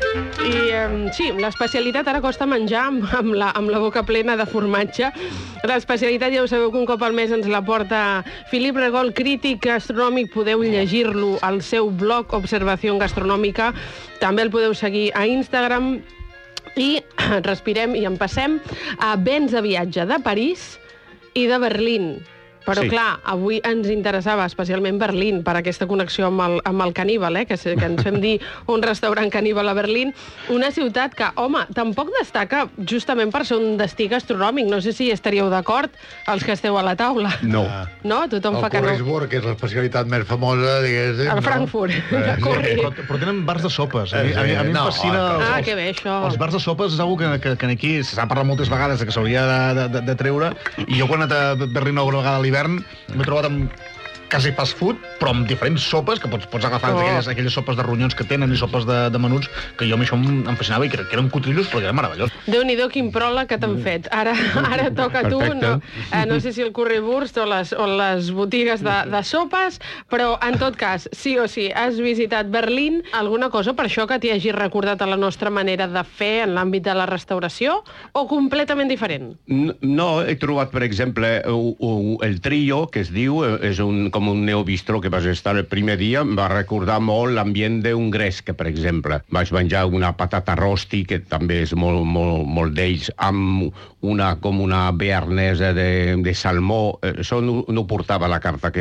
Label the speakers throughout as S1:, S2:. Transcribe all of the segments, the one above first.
S1: I sí, l'especialitat ara costa menjar amb la boca plena de formatge. L'especialitat ja ho sabeu que un cop al mes ens la porta Filip Regol, crític gastronòmic. Podeu llegir-lo al seu blog Observació Gastronòmica. També el podeu seguir a Instagram. I respirem i en passem a béns de viatge de París i de Berlín. Però, clar, avui ens interessava especialment Berlín per aquesta connexió amb el caníbal, que ens fem dir un restaurant caníbal a Berlín. Una ciutat que, home, tampoc destaca justament per ser un destí gastronòmic. No sé si estaríeu d'acord, els que esteu a la taula.
S2: No.
S1: No? Tothom fa que no.
S3: El Currysburg, que és l'especialitat més famosa, diguéssim.
S1: El Frankfurt.
S4: Però tenen bars de sopes. A mi em fascina...
S1: Que bé, això.
S4: Els bars de sopes és una cosa que aquí s'ha parlat moltes vegades que s'hauria de treure, i jo quan he anat a Berlín una vegada a l'hivern m'he trobat amb quasi fast food, però amb diferents sopes, que pots agafar aquelles sopes de ronyons que tenen i sopes de menuts, que jo a mi això em fascinava i que eren cotrillos, però que eren meravellós.
S1: Déu-n'hi-do, quin pròleg que t'han fet. Ara toca a tu, no sé si el Currywurst o les botigues de sopes, però en tot cas, sí o sí, has visitat Berlín. Alguna cosa per això que t'hi hagi recordat a la nostra manera de fer en l'àmbit de la restauració, o completament diferent?
S2: No, he trobat, per exemple, el Trio, que es diu, és com un neobistró que vas estar el primer dia, em va recordar molt l'ambient d'un Gresca, per exemple. Vaig menjar una patata rosti, que també és molt d'ells, amb una bearnesa de salmó. Això no portava la carta,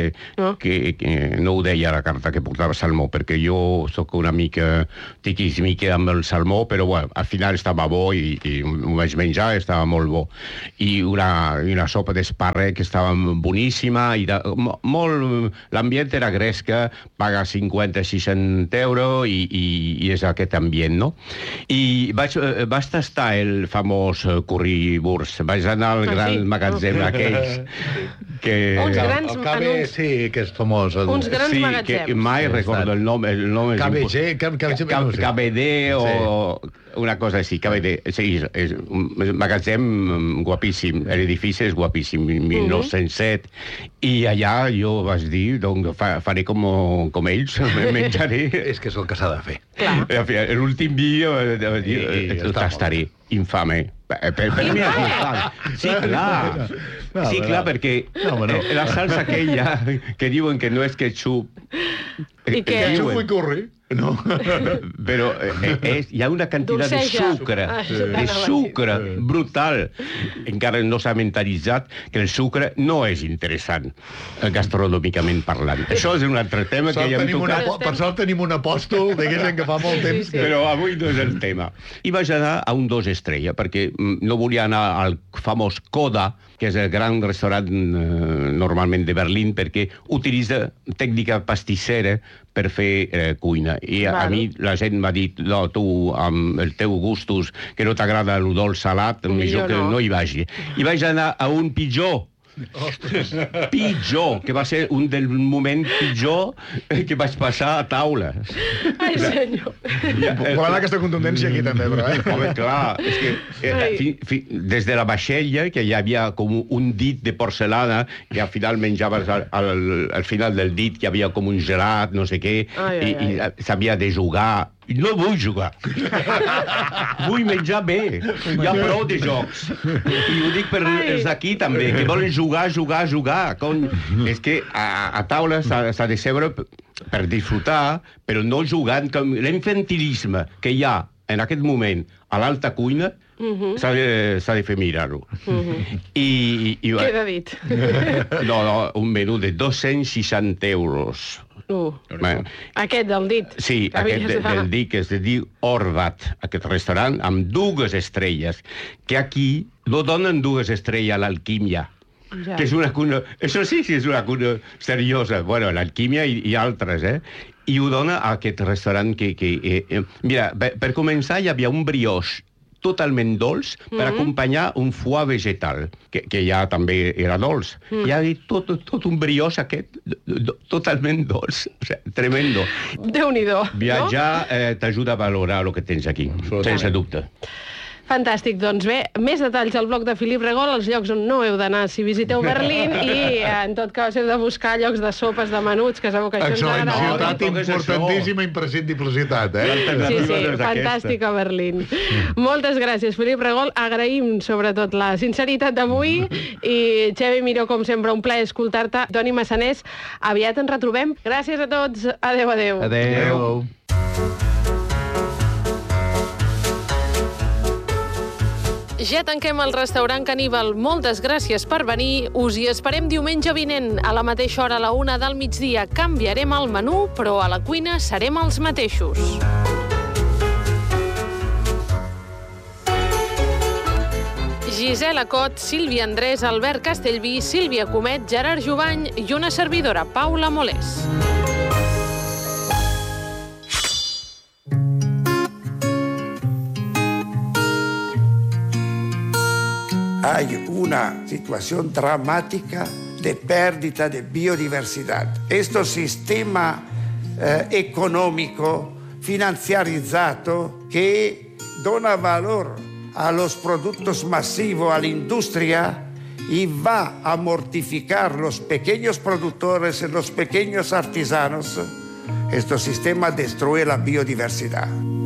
S2: no ho deia la carta que portava salmó, perquè jo sóc una mica tiquismica amb el salmó, però bueno, al final estava bo i ho vaig menjar, estava molt bo. I una sopa d'espàrrec que estava boníssima, i l'ambient era Gresca, paga 50-60 euros i és aquest ambient, no? I vaig tastar el famós Currywurst. Vaig anar al gran magatzem aquells que...
S1: Uns grans...
S3: El KB, sí, que és famós.
S1: Uns grans magatzems.
S2: Sí, que mai recordo el nom. KBD o... una cosa així, sí, és un magatzem guapíssim, l'edifici és guapíssim, 1907, i allà jo vaig dir, doncs faré com ells, menjaré.
S3: És que és el que s'ha de fer.
S2: L'últim dia ho tastaré, infame. Per mi és infame. Sí, clar. Sí, clar, perquè la salsa aquella que diuen que no és ketchup...
S3: Ketchup i curri. No.
S2: Però hi ha una quantitat de sucre brutal. Encara no s'ha mentalitzat que el sucre no és interessant, gastronòmicament parlant. Això és un altre tema que ja hem tocat.
S3: Per sort tenim un apòstol, diguéssim, que fa molt temps.
S2: Però avui no és el tema. I vaig anar a un 2 estrelles, perquè no volia anar al famós Coda, que és el gran restaurant normalment de Berlín, perquè utilitza tècnica pastissera per fer cuina. I a mi la gent m'ha dit, no, tu, amb els teus gustos, que no t'agrada el dolç salat, millor que no hi vagi. I vaig anar a un pitjor, que va ser un del moment pitjor que vaig passar a taula.
S1: Ai, senyor.
S4: Volem aquesta contundència aquí també, però...
S2: Home, clar, és que des de la vaixella, que hi havia com un dit de porcelana, i al final menjaves al final del dit, que hi havia com un gelat, no sé què, i s'havia de jugar. No vull jugar. Vull menjar bé. Hi ha prou de jocs. I ho dic per els d'aquí també, que volen jugar. És que a taula s'ha de seure per disfrutar, però no jugant. L'infantilisme que hi ha en aquest moment a l'alta cuina s'ha de fer mirar-ho.
S1: Queda dit.
S2: No, un menú de 260 euros.
S1: Aquest del dit.
S2: Sí, aquest del dit, que es diu Orvat, aquest restaurant, amb 2 estrelles, que aquí no donen 2 estrelles a l'Alquímia. Que és una cuna... Això sí que és una cuna seriosa. Bueno, l'Alquímia i altres, I ho dona a aquest restaurant que... Mira, per començar hi havia un brioix totalment dolç per acompanyar un foie vegetal, que ja també era dolç. Hi ha tot un brioix aquest, totalment dolç. O sigui, tremendo.
S1: Déu-n'hi-do.
S2: Viatjar t'ajuda a valorar el que tens aquí, sense dubte.
S1: Fantàstic, doncs bé, més detalls al blog de Felip Regol, els llocs on no heu d'anar si visiteu Berlín i en tot cas heu de buscar llocs de sopes, de menuts, que sabeu que això ens
S3: Excel·lent
S1: agrada.
S3: ciutat, importantíssima imprescindibilitat,
S1: Sí, fantàstica Berlín. Moltes gràcies, Felip Regol. Agraïm sobretot la sinceritat d'avui i Xevi Miró, com sempre, un plaer escoltar-te. Toni Massanés, aviat ens retrobem. Gràcies a tots. Adéu, adéu.
S3: Adéu.
S1: Ja tanquem el restaurant Caníbal. Moltes gràcies per venir. Us hi esperem diumenge vinent. A la mateixa hora, a la 1 del migdia, canviarem el menú, però a la cuina serem els mateixos. Gisela Cot, Sílvia Andrés, Albert Castellví, Sílvia Comet, Gerard Jubany i una servidora, Paula Molés.
S5: Hay una situación dramática de pérdida de biodiversidad. Este sistema económico financiarizado que dona valor a los productos masivos, a la industria, y va a mortificar los pequeños productores y los pequeños artesanos. Este sistema destruye la biodiversidad.